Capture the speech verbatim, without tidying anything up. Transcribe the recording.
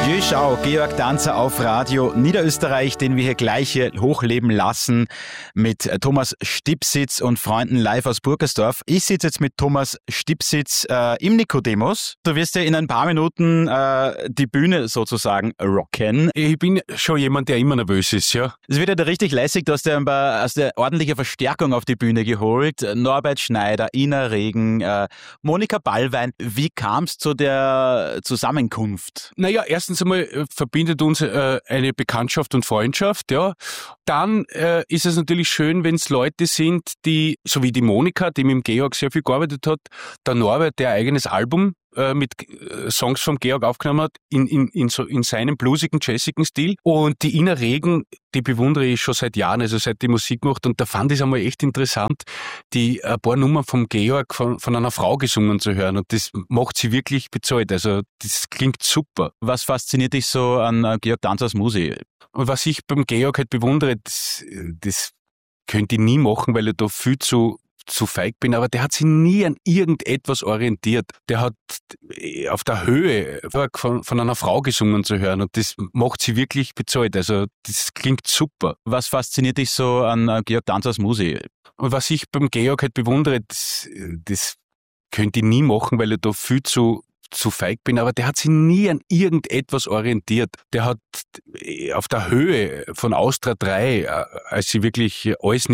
Jöschau, Georg Danzer auf Radio Niederösterreich, den wir hier gleich hier hochleben lassen mit Thomas Stipsitz und Freunden live aus Burgersdorf. Ich sitze jetzt mit Thomas Stipsitz äh, im Nikodemus. Du wirst ja in ein paar Minuten äh, die Bühne sozusagen rocken. Ich bin schon jemand, der immer nervös ist, ja. Es wird ja richtig lässig, du hast ja ein paar, hast ja ordentliche Verstärkung auf die Bühne geholt. Norbert Schneider, Ina Regen, äh, Monika Ballwein. Wie kam es zu der Zusammenkunft? Naja, erstens einmal verbindet uns äh, eine Bekanntschaft und Freundschaft, ja. Dann äh, ist es natürlich schön, wenn es Leute sind, die, so wie die Monika, die mit dem Georg sehr viel gearbeitet hat, der Norbert, der ein eigenes Album äh, mit äh, Songs vom Georg aufgenommen hat, in, in, in, so, in seinem bluesigen, jazzigen Stil. Und die Ina Regen, die bewundere ich schon seit Jahren, also seit die Musik macht. Und da fand ich es einmal echt interessant, die ein paar Nummern vom Georg von, von einer Frau gesungen zu hören. Und das macht sie wirklich bezahlt. Also das klingt super. Was fasziniert dich so an äh, Georg Danzers Musik? Und was ich beim Georg halt bewundere, das, das könnte ich nie machen, weil ich da viel zu zu feig bin, aber der hat sich nie an irgendetwas orientiert. Der hat auf der Höhe von, von einer Frau gesungen zu hören und das macht sie wirklich bezahlt. Also das klingt super. Was fasziniert dich so an äh, Georg Danzers Musik? Und was ich beim Georg halt bewundere, das, das könnte ich nie machen, weil ich da viel zu zu feig bin, aber der hat sich nie an irgendetwas orientiert. Der hat auf der Höhe von Austria drei, als sie wirklich alles